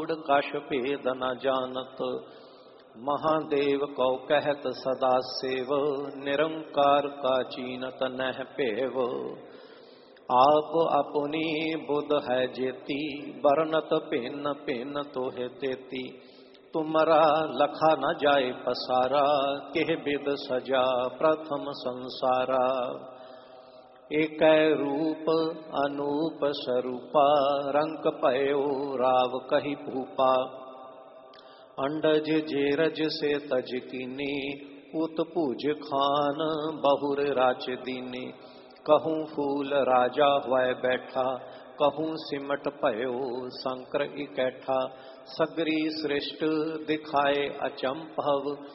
कश भेद न जानत, महादेव कौ कहत सदा सेव, निरंकार का चीनत नह पेव। आप अपनी बुध है जेती, बरनत भिन्न भिन्न तोहे तेती। तुमरा लखा न जाए पसारा, केह बिद सजा प्रथम संसारा। एक रूप अनूप स्वरूपा, रंक पयो राव कही भूपा। अंडज जेरज से तज कीनी, उत्पुज खान बहुर राच दीनी। कहूँ फूल राजा हुआ बैठा, कहूँ सिमट पयो शंकर इकैठा। सगरी सृष्ट दिखाए अचंभव,